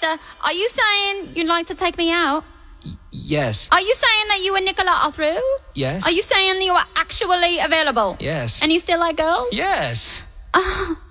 are you saying you'd like to take me out? Yes. Are you saying that you and Nicola are through? Yes. Are you saying that you are actually available? Yes. And you still like girls? Yes. Oh,